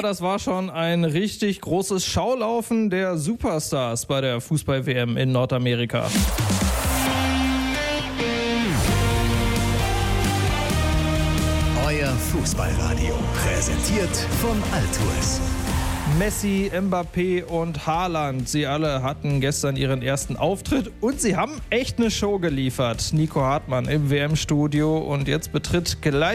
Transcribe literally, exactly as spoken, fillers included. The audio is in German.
das war schon ein richtig großes Schaulaufen der Superstars bei der Fußball-W M in Nordamerika. Euer Fußballradio, präsentiert von Altours. Messi, Mbappé und Haaland, sie alle hatten gestern ihren ersten Auftritt und sie haben echt eine Show geliefert. Nico Hartmann im W M-Studio und jetzt betritt gleich